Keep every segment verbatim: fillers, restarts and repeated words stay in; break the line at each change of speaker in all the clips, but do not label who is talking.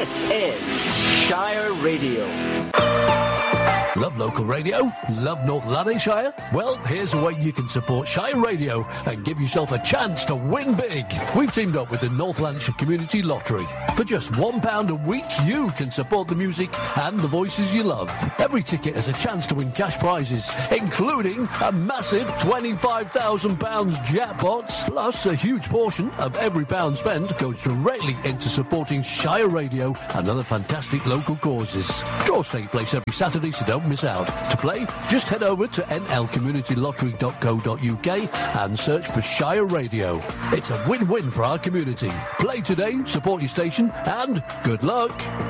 This is Shire Radio.
Love local radio? Love North Lanarkshire? Well, here's a way you can support Shire Radio and give yourself a chance to win big. We've teamed up with the North Lanarkshire Community Lottery. For just one pound a week, you can support the music and the voices you love. Every ticket has a chance to win cash prizes, including a massive twenty-five thousand pounds jackpot. Plus, a huge portion of every pound spent goes directly into supporting Shire Radio and other fantastic local causes. Draws take place every Saturday, so don't miss out. To play, just head over to n l community lottery dot co dot u k and search for Shire Radio. It's a win-win for our community. Play today, support your station, and good luck.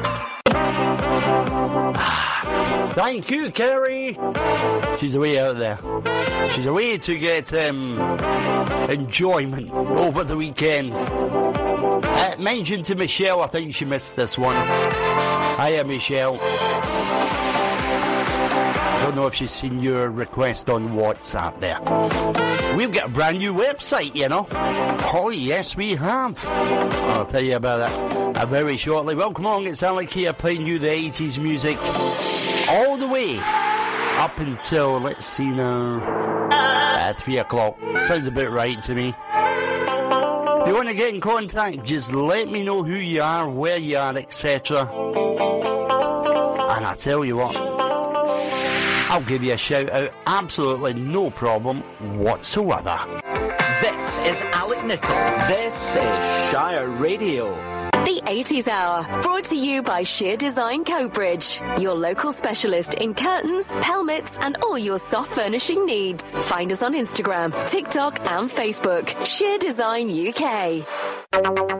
Thank you, Kerry. She's away out there. She's away to get um, enjoyment over the weekend. Uh, mention to Michelle, I think she missed this one. Hiya, Michelle. I don't know if she's seen your request on WhatsApp there. We've got a brand new website, you know. Oh, yes, we have. I'll tell you about that uh, very shortly. Welcome along, it's Alec here playing you the eighties music all the way up until, let's see now, uh, three o'clock. Sounds a bit right to me. If you want to get in contact, just let me know who you are, where you are, et cetera. And I tell you what, I'll give you a shout out, absolutely no problem whatsoever.
This is Alec Nichol. This is Shire Radio.
The eighties Hour, brought to you by Sheer Design Coatbridge, your local specialist in curtains, helmets, and all your soft furnishing needs. Find us on Instagram, TikTok, and Facebook. Sheer Design U K.